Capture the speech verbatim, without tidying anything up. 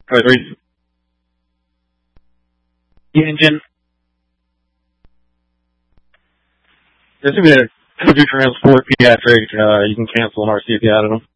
All right, three. The engine. There's going to be a Country Transport Pediatric. Uh, you can cancel an R C if you added them.